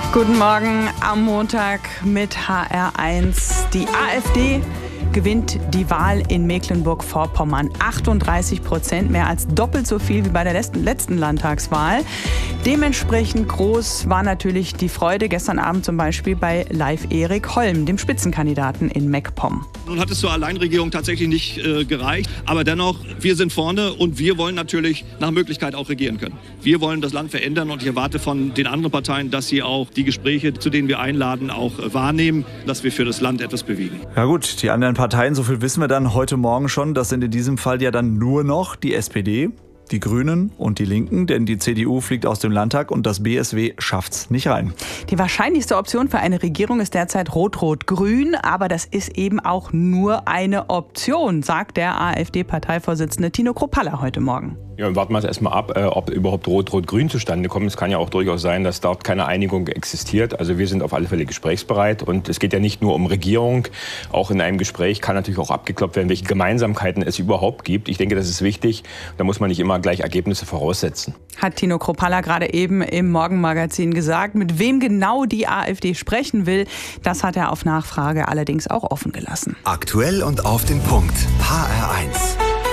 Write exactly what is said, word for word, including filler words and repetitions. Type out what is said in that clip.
Guten Morgen am Montag mit H R eins. Die AfD gewinnt die Wahl in Mecklenburg-Vorpommern. achtunddreißig Prozent, mehr als doppelt so viel wie bei der letzten, letzten Landtagswahl. Dementsprechend groß war natürlich die Freude gestern Abend zum Beispiel bei Live Erik Holm, dem Spitzenkandidaten in MacPom. Nun hat es zur Alleinregierung tatsächlich nicht äh, gereicht. Aber dennoch, wir sind vorne und wir wollen natürlich nach Möglichkeit auch regieren können. Wir wollen das Land verändern und ich erwarte von den anderen Parteien, dass sie auch die Gespräche, zu denen wir einladen, auch äh, wahrnehmen, dass wir für das Land etwas bewegen. Ja gut, die anderen Parteien, so viel wissen wir dann heute Morgen schon, das sind in diesem Fall ja dann nur noch die S P D, die Grünen und die Linken, denn die C D U fliegt aus dem Landtag und das B S W schafft's nicht rein. Die wahrscheinlichste Option für eine Regierung ist derzeit Rot-Rot-Grün, aber das ist eben auch nur eine Option, sagt der AfD-Parteivorsitzende Tino Kruppalla heute Morgen. Ja, warten wir erstmal ab, äh, ob überhaupt Rot-Rot-Grün zustande kommt. Es kann ja auch durchaus sein, dass dort keine Einigung existiert. Also wir sind auf alle Fälle gesprächsbereit. Und es geht ja nicht nur um Regierung. Auch in einem Gespräch kann natürlich auch abgeklopft werden, welche Gemeinsamkeiten es überhaupt gibt. Ich denke, das ist wichtig. Da muss man nicht immer gleich Ergebnisse voraussetzen. Hat Tino Kruppalla gerade eben im Morgenmagazin gesagt. Mit wem genau die AfD sprechen will, das hat er auf Nachfrage allerdings auch offen gelassen. Aktuell und auf den Punkt. H R eins.